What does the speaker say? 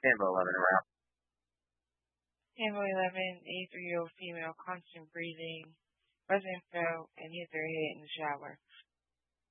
Tambo 11 around. Tambo 11, 83-year-old female, constant breathing, wasn't felt, and hit their head in the shower.